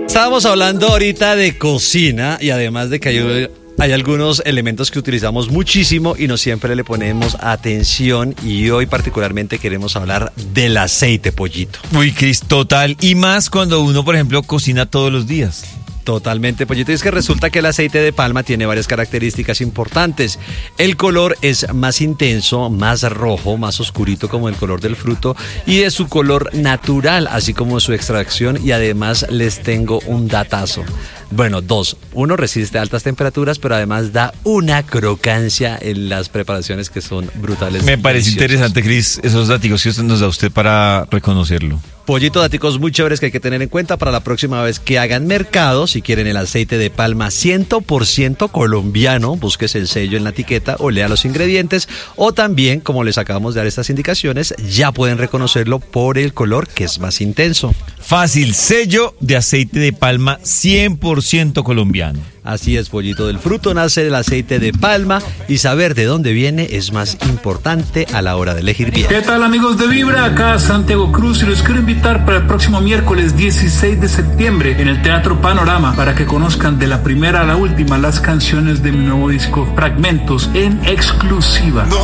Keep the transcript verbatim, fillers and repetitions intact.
Estábamos hablando ahorita de cocina y además de que hay, hay algunos elementos que utilizamos muchísimo y no siempre le ponemos atención, y hoy particularmente queremos hablar del aceite, Pollito. Uy, Cris, total. Y más cuando uno, por ejemplo, cocina todos los días. Totalmente, Pollito. Y es que resulta que el aceite de palma tiene varias características importantes. El color es más intenso, más rojo, más oscurito como el color del fruto, y es su color natural, así como su extracción. Y además les tengo un datazo. Bueno, dos. Uno, resiste altas temperaturas, pero además da una crocancia en las preparaciones que son brutales. Me parece interesante, Cris, esos datos que nos da usted para reconocerlo. Pollito, daticos muy chéveres que hay que tener en cuenta para la próxima vez que hagan mercado. Si quieren el aceite de palma cien por ciento colombiano, búsquese el sello en la etiqueta o lea los ingredientes. O también, como les acabamos de dar estas indicaciones, ya pueden reconocerlo por el color, que es más intenso. Fácil, sello de aceite de palma cien por ciento colombiano. Así es, Pollito. Del fruto nace el aceite de palma, y saber de dónde viene es más importante a la hora de elegir bien. ¿Qué tal, amigos de Vibra? Acá Santiago Cruz, y los quiero invitar para el próximo miércoles dieciséis de septiembre en el Teatro Panorama para que conozcan de la primera a la última las canciones de mi nuevo disco Fragmentos en exclusiva.